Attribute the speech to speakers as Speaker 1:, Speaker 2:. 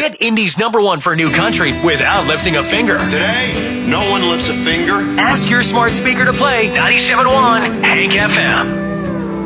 Speaker 1: Get Indy's #1 for new country without lifting a finger.
Speaker 2: Today, no one lifts a finger.
Speaker 1: Ask your smart speaker to play 97.1 Hank FM.